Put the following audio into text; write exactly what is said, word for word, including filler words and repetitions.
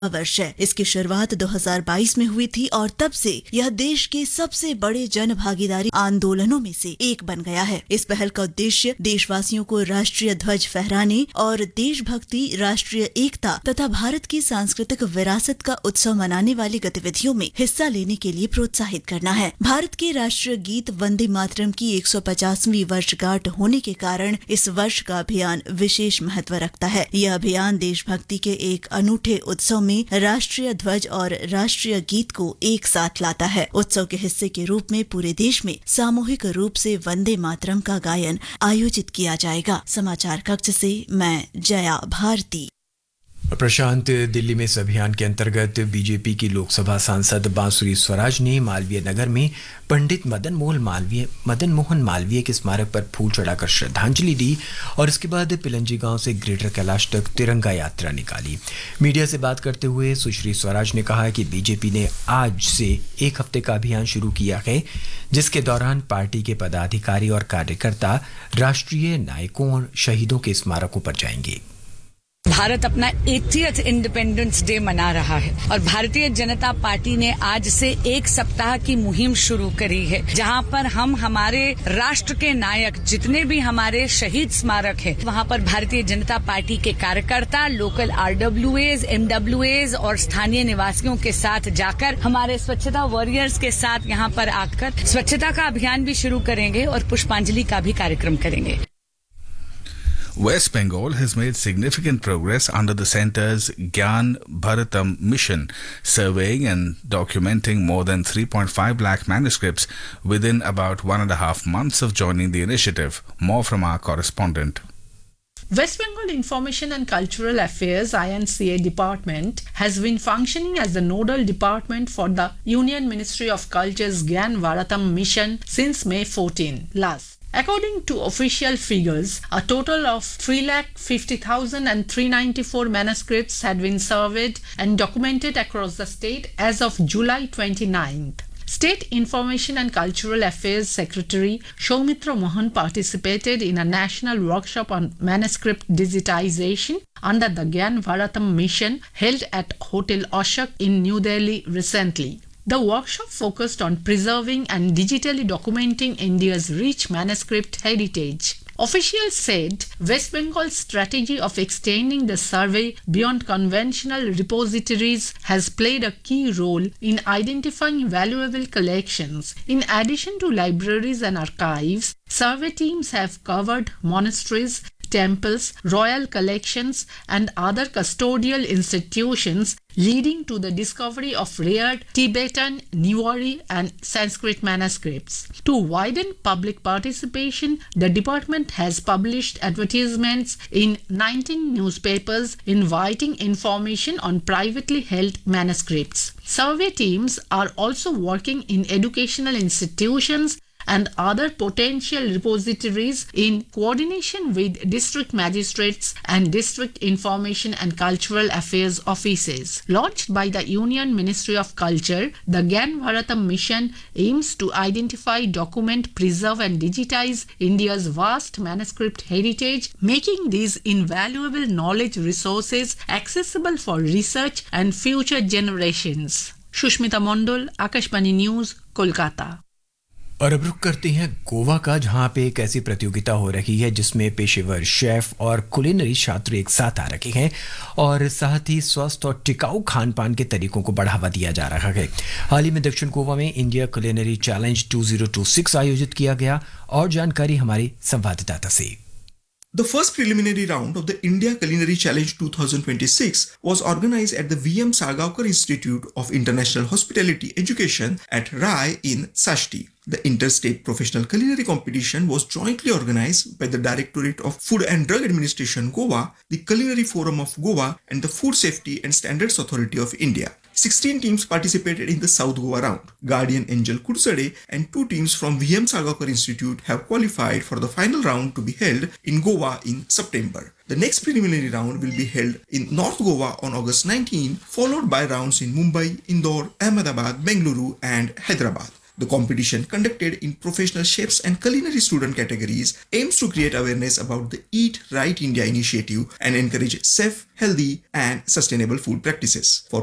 वर्ष है। इसकी शुरुआत दो हज़ार बाईस में हुई थी और तब से यह देश के सबसे बड़े जन भागीदारी आंदोलनों में से एक बन गया है। इस पहल का उद्देश्य देशवासियों को राष्ट्रीय ध्वज फहराने और देशभक्ति, राष्ट्रीय एकता तथा भारत की सांस्कृतिक विरासत का उत्सव मनाने वाली गतिविधियों में हिस्सा लेने के लिए प्रोत्साहित करना है। भारत के राष्ट्रीय गीत वंदे मातरम की एक सौ पचासवीं वर्षगांठ होने के कारण इस वर्ष का अभियान विशेष महत्व रखता है। यह अभियान देशभक्ति के एक अनूठे उत्सव में राष्ट्रीय ध्वज और राष्ट्रीय गीत को एक साथ लाता है। उत्सव के हिस्से के रूप में पूरे देश में सामूहिक रूप से वंदे मातरम का गायन आयोजित किया जाएगा। समाचार कक्ष से मैं जया भारती। प्रशांत दिल्ली में इस अभियान के अंतर्गत बीजेपी की लोकसभा सांसद बांसुरी स्वराज ने मालवीय नगर में पंडित मदन मोहन मालवीय मदन मोहन मालवीय के स्मारक पर फूल चढ़ाकर श्रद्धांजलि दी और इसके बाद पिलंजी गांव से ग्रेटर कैलाश तक तिरंगा यात्रा निकाली। मीडिया से बात करते हुए सुश्री स्वराज ने कहा कि बीजेपी ने आज से एक हफ्ते का अभियान शुरू किया है, जिसके दौरान पार्टी के पदाधिकारी और कार्यकर्ता राष्ट्रीय नायकों और शहीदों के स्मारकों पर जाएंगे। भारत अपना अस्सियां इंडिपेंडेंस डे मना रहा है और भारतीय जनता पार्टी ने आज से एक सप्ताह की मुहिम शुरू करी है, जहां पर हम हमारे राष्ट्र के नायक जितने भी हमारे शहीद स्मारक है वहां पर भारतीय जनता पार्टी के कार्यकर्ता, लोकल आरडब्ल्यूएज, एमडब्ल्यूएज और स्थानीय निवासियों के साथ जाकर हमारे स्वच्छता वॉरियर्स के साथ यहां पर आकर स्वच्छता का अभियान भी शुरू करेंगे और पुष्पांजलि का भी कार्यक्रम करेंगे। West Bengal has made significant progress under the centre's Gyan Bharatam mission, surveying and documenting more than three point five lakh manuscripts within about one and a half months of joining the initiative. More from our correspondent. West Bengal Information and Cultural Affairs I N C A department has been functioning as the nodal department for the Union Ministry of Culture's Gyan Bharatam mission since May fourteenth last. According to official figures, a total of three lakh fifty thousand three hundred ninety-four manuscripts had been surveyed and documented across the state as of July twenty-ninth. State Information and Cultural Affairs Secretary Soumitra Mohan participated in a national workshop on manuscript digitization under the Gyan Bharatam mission held at Hotel Ashok in New Delhi recently. The workshop focused on preserving and digitally documenting India's rich manuscript heritage. Officials said West Bengal's strategy of extending the survey beyond conventional repositories has played a key role in identifying valuable collections. In addition to libraries and archives, survey teams have covered monasteries, temples, royal collections, and other custodial institutions, leading to the discovery of rare Tibetan, Newari, and Sanskrit manuscripts. To widen public participation, the department has published advertisements in nineteen newspapers inviting information on privately held manuscripts. Survey teams are also working in educational institutions and other potential repositories in coordination with district magistrates and district information and cultural affairs offices. Launched by the Union Ministry of Culture, the Gyan Bharatam mission aims to identify, document, preserve and digitize India's vast manuscript heritage, making these invaluable knowledge resources accessible for research and future generations. Shushmita Mondol, Akashvani News, Kolkata. और अब रुक करते हैं गोवा का, जहां पे एक ऐसी प्रतियोगिता हो रही है जिसमें पेशेवर शेफ और कुलिनरी छात्र एक साथ आ रखे हैं और साथ ही स्वस्थ और टिकाऊ खान पान के तरीकों को बढ़ावा दिया जा रहा है। हाल ही में दक्षिण गोवा में इंडिया कुलिनरी चैलेंज दो हज़ार छब्बीस आयोजित किया गया और जानकारी हमारे संवाददाता से। The first preliminary round of the India Culinary Challenge twenty twenty-six was organized at the V M Sargaonkar Institute of International Hospitality Education at R A I in Sashti. The Interstate Professional Culinary Competition was jointly organized by the Directorate of Food and Drug Administration Goa, the Culinary Forum of Goa and the Food Safety and Standards Authority of India. sixteen teams participated in the South Goa round. Guardian Angel Kursade and two teams from V M Sargaonkar Institute have qualified for the final round to be held in Goa in September. The next preliminary round will be held in North Goa on August nineteenth, followed by rounds in Mumbai, Indore, Ahmedabad, Bengaluru and Hyderabad. The competition, conducted in professional chefs and culinary student categories, aims to create awareness about the Eat Right India initiative and encourage safe, healthy and sustainable food practices. For